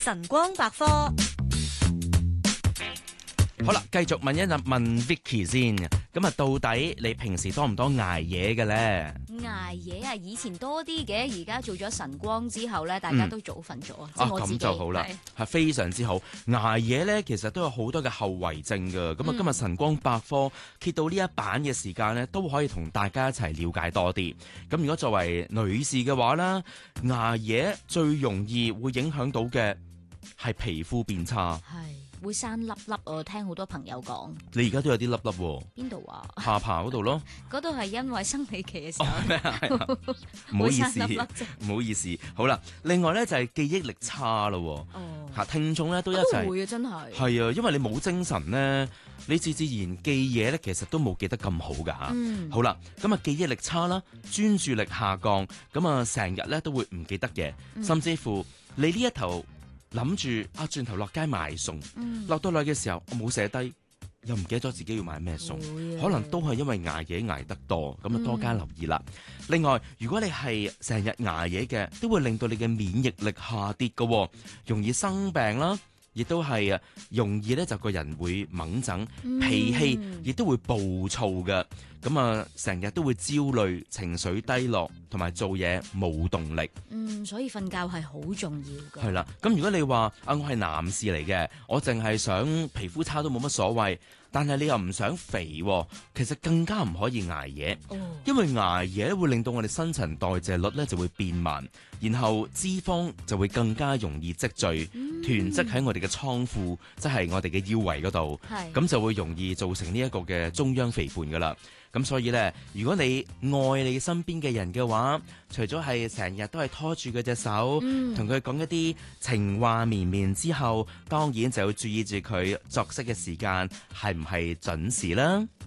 晨光百科。 好啦，繼續問 Vicky 先。咁啊，到底你平時多唔多捱夜嘅咧？ 捱夜啊，以前多啲嘅，而家做咗晨光之後咧，大家都早瞓咗啊。即係我自己咁就好啦，係非常之好。捱夜咧，其實都有好多嘅後遺症噶。咁啊，今日晨光百科揭到呢一版嘅時間咧，都可以同大家一齊了解多啲。咁如果作為女士嘅話啦，捱夜最容易會影響到嘅係皮膚變差。 係會生粒粒，我聽好多朋友講。 你而家都有啲粒粒喎。 邊度啊？ 下巴嗰度咯。 嗰度係因為生理期嘅時候。 咩啊？唔好意思，唔好意思。好啦，另外咧就係記憶力差咯。嚇，聽眾咧都一齊。 都會啊，真係。 係啊，因為你冇精神咧，你自然記嘢咧，其實都冇記得咁好噶嚇。好啦，咁啊記憶力差啦，專注力下降，咁啊成日咧都會唔記得嘢，甚至乎你呢一頭諗住轉頭落街買餸，落到嚟嘅時候我冇寫低，又唔記得咗自己要買咩餸，可能都係因為捱夜捱得多，咁啊多加留意啦。另外，如果你係成日捱夜嘅，都會令到你嘅免疫力下跌㗎，容易生病啦。亦都係容易咧，就個人會猛整，脾氣亦都會暴躁嘅，咁啊成日都會焦慮，情緒低落，同埋做嘢冇動力。 所以瞓覺係好重要㗎。 係啦，咁如果你話我係男士嚟嘅，我淨係想皮膚差都冇乜所謂，但係你又唔想肥，其實更加唔可以捱夜，因為捱夜會令到我哋新陳代謝率咧就會變慢，然後脂肪就會更加容易積聚，囤積喺我哋嘅倉庫，即係我哋嘅腰圍嗰度，咁就會容易造成呢一個嘅中央肥胖噶啦。咁所以呢，如果你愛你身邊嘅人嘅話，除咗係成日都係拖住佢隻手，同佢講一啲情話綿綿之後，當然就要注意住佢作息嘅時間係唔係準時啦。